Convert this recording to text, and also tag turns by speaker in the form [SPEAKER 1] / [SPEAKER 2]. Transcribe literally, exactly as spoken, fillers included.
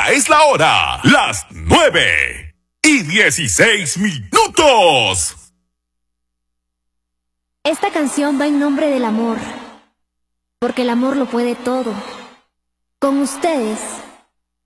[SPEAKER 1] Esta es la hora, las nueve y dieciséis minutos.
[SPEAKER 2] Esta canción va en nombre del amor, porque el amor lo puede todo. Con ustedes,